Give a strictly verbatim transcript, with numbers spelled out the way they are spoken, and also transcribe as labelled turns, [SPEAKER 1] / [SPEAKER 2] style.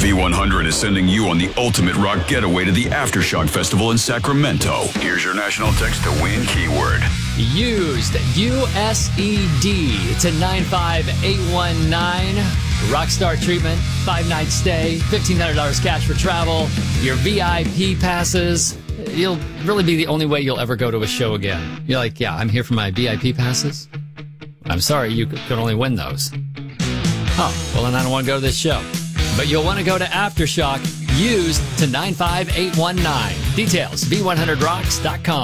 [SPEAKER 1] V one hundred is sending you on the ultimate rock getaway to the Aftershock Festival in Sacramento. Here's your national text to win keyword.
[SPEAKER 2] Used, U S E D, to nine five eight one nine. Rockstar treatment, five-night stay, fifteen hundred dollars cash for travel, your V I P passes. You'll really be the only way you'll ever go to a show again. You're like, yeah, I'm here for my V I P passes. I'm sorry, you could only win those. Oh, well, then I don't want to go to this show. But you'll want to go to Aftershock, used to nine five eight one nine. Details, V one hundred rocks dot com.